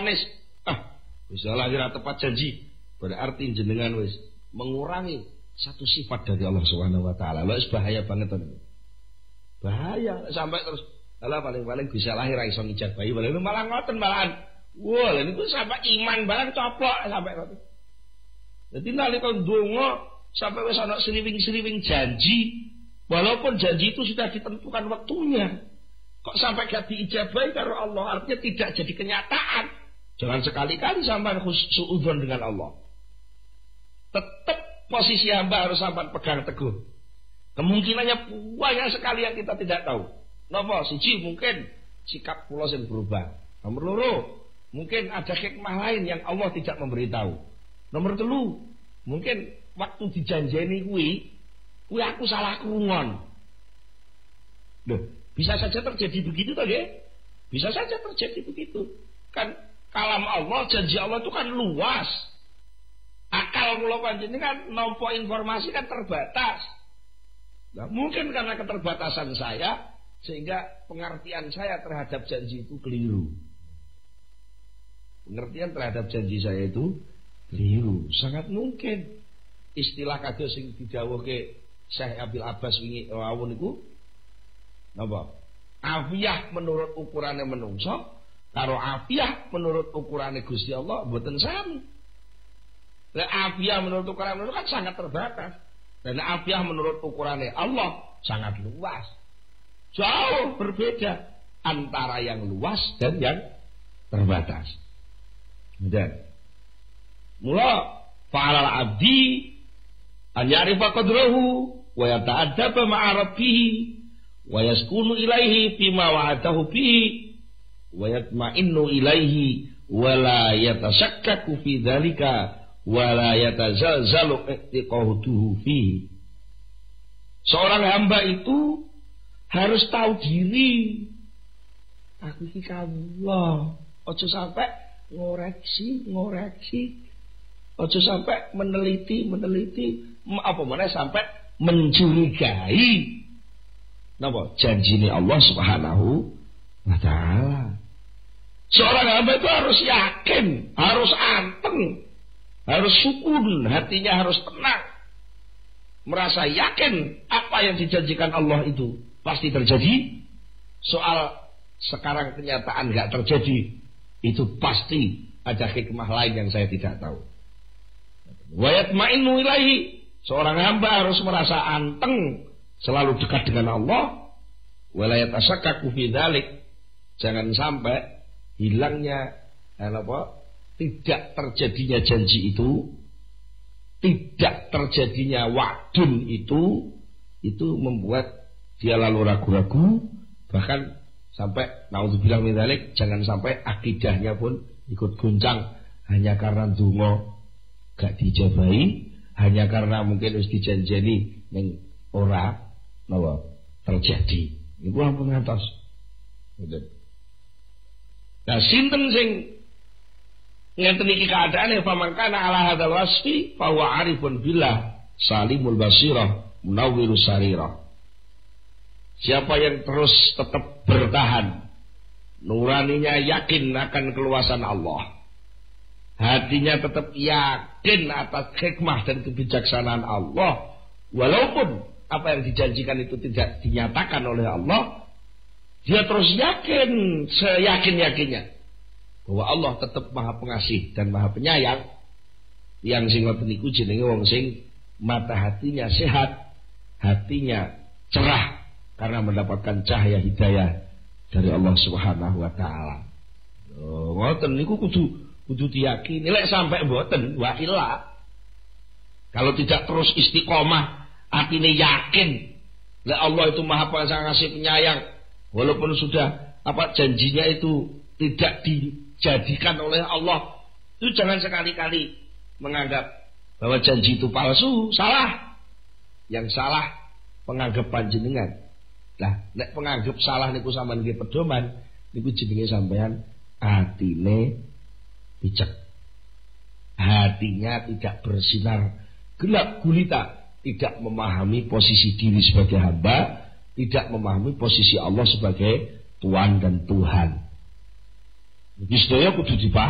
vonis, Gusti Allah ora tepat janji, berarti jenengan wis mengurangi satu sifat dari Allah Subhanahu wa taala. Lha bahaya banget to. Bahaya sampai terus ala paling-paling bisa lahir ra iso ngijabahi, malah ngoten malahan. Wah, lha niku sampai iman barang coplok sampai ngoten. Dadi nalika ndonga sampai wis ana sriwing-sriwing janji, walaupun janji itu sudah ditentukan waktunya, kok sampai gak diijabahi karo Allah, artinya tidak jadi kenyataan. Jangan sekali-kali sampai suudzon dengan Allah. Tetap posisi hamba harus sampai pegang teguh. Kemungkinannya banyak sekali yang kita tidak tahu. Napa? Siji mungkin sikap kula sing berubah. Nomor loro, mungkin ada hikmah lain yang Allah tidak memberitahu. Nomor telu, mungkin waktu dijanjeni kuwi aku salah krungon. Loh, bisa saja terjadi begitu toh nggih? Bisa saja terjadi begitu. Kan kalam Allah, janji Allah itu kan luas. Akal kula panjenengan nampa informasi kan terbatas. Nah, mungkin karena keterbatasan saya sehingga pengertian saya terhadap janji itu keliru. Pengertian terhadap janji saya itu keliru. Sangat mungkin istilah kados sing didhawuhke Syekh Abil Abbas wingi wawon niku napa? Afiyah menurut ukurannya menungso karo afiyah menurut ukurannya Gusti Allah mboten sami. Lah afiyah menurut ukuran menungso kan sangat terbatas. Dan afiyah menurut ukurannya Allah sangat luas. Jauh berbeda antara yang luas dan yang terbatas. Dan mula fa'alal abdi an ya'rifa qadrahu wa yata'addaba ma'a rabbih wa yaskunu ilaihi fima wa'adahu bihi wa yatma'innu ilaihi wa la yatashakkaku fi dzalika wa la yatazalzalu i'tiqaduhu fihi. Seorang hamba itu harus tahu diri. Aku iki kawula. Aja sampai ngoreksi. Aja sampai meneliti, apa mana sampai mencurigai napa janjine Allah Subhanahu wa taala. Seorang hamba itu harus yakin, harus anteng, harus sukun, hatinya harus tenang, merasa yakin apa yang dijanjikan Allah itu pasti terjadi. Soal sekarang kenyataan gak terjadi, itu pasti ada hikmah lain yang saya tidak tahu. Wa yatma'innu ilaihi, seorang hamba harus merasa anteng, selalu dekat dengan Allah. Wa la yatashakkaku fi dzalik, jangan sampai hilangnya tidak terjadinya janji itu, tidak terjadinya wa'dun itu membuat dia lalu ragu-ragu, bahkan sampai naudzubillah min dzalik, jangan sampai akidahnya pun ikut goncang hanya karena donga gak dijabahi, hanya karena mungkin wis dijanjeni ning ora napa terjadi. Iku ampun ngantos. Nah, sinten sing ngenten iki keadaane famangkana ala hadzal wasfi fa huwa arifun billah salimul basirah munawwirus sarirah. Siapa yang terus tetap bertahan, nuraninya yakin akan keluasan Allah, hatinya tetap yakin atas hikmah dan kebijaksanaan Allah, walaupun apa yang dijanjikan itu tidak dinyatakan oleh Allah, dia terus yakin seyakin-yakinnya bahwa Allah tetap Maha Pengasih dan Maha Penyayang. Yang sing ngoten niku jenenge wong sing mata hatinya sehat, hatinya cerah karena mendapatkan cahaya hidayah dari Allah Subhanahu wa taala. Ngoten niku kudu diyakini. Lek sampai mboten wa illa, kalau tidak terus istiqomah, atine yakin lek Allah itu Maha Pengasih Penyayang, walaupun sudah janjinya itu tidak dijadikan oleh Allah, itu jangan sekali-kali menganggap bahwa janji itu palsu. Salah. Yang salah penganggap panjenengan. Lah, nek penganggap salah niku sampean nggih pedoman, niku jenenge sampean atine picek. Hatinya tidak bersinar, gelap gulita, tidak memahami posisi diri sebagai hamba, tidak memahami posisi Allah sebagai Tuhan dan Tuhan. Iki sedaya kudu dipahami.